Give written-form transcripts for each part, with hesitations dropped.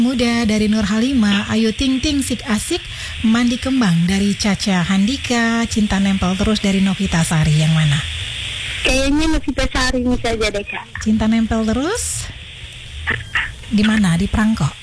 Muda dari Nur Halimah, Ayu Ting Ting Sik Asik, Mandi Kembang dari Caca Handika, Cinta Nempel Terus dari Novita Sari. Yang mana? Kayaknya Novita Sari saja deh Kak. Cinta Nempel Terus? Di mana? Di Prangkok.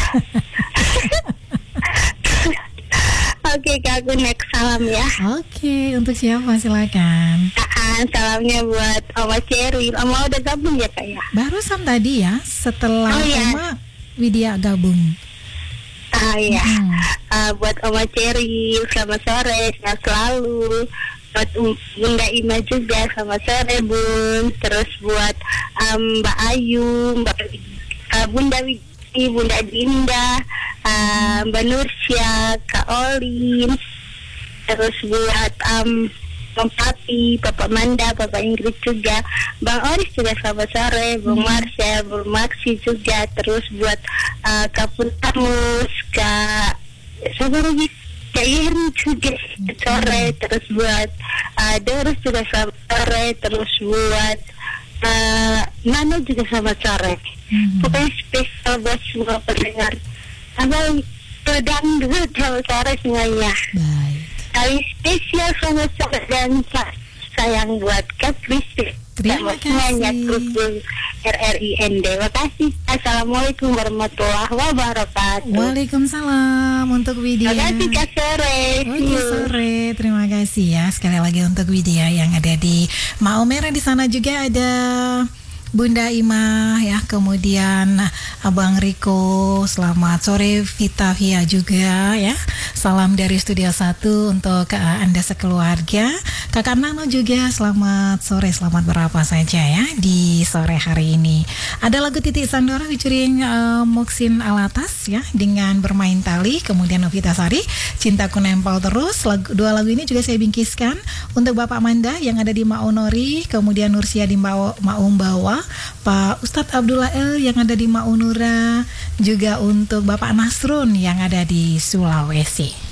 Oke Kak, aku next salam ya. Oke, untuk siapa silakan. Salamnya buat Oma Cherry. Oma udah gabung ya Kak ya? Barusan tadi ya, setelah Oma Widya gabung. Iya. Buat Oma Cherry, selamat sore, sehat selalu. Buat Bunda Ima juga, selamat sore Bun. Terus buat Mbak Ayu, Bunda Widi, Bunda Dinda, Mbak Nursya, Kak Olin. Terus buat Bang Papi, Bapak Manda, Bapak Ingrid juga, Bang Oris juga selamat sore, Bang Marsha, Bang Maxi juga, terus buat Kak Puntamus, Kak Sabarugi, Kak Yeri juga selamat sore, terus buat Doris juga selamat sore, terus buat Nano juga selamat sore. Pokoknya spesial buat semua pendengar. Abang dangdut selamat sore semuanya. Baik. Kali spesial selamat sore dan sayang buat Kak Kristi. Terima kasih. RRIND. Terima kasih. Assalamualaikum warahmatullahi wabarakatuh. Waalaikumsalam untuk Widya. Terima kasih Kak Sore. Oke, sore. Terima kasih ya sekali lagi untuk Widya yang ada di Maumere. Di sana juga ada Bunda Ima ya, kemudian Abang Riko, selamat sore. Vita Via juga ya, salam dari Studio 1 untuk Anda sekeluarga. Kakak Nano juga selamat sore, selamat berapa saja ya di sore hari ini. Ada lagu Titik Sandora featuring Moksin Alatas ya dengan Bermain Tali, kemudian Novita Sari, Cintaku Nempel Terus. Dua lagu ini juga saya bingkiskan untuk Bapak Manda yang ada di Maunori, kemudian Nursia di Maumbawa, Pak Ustadz Abdullah El yang ada di Maunura, juga untuk Bapak Nasrun yang ada di Sulawesi.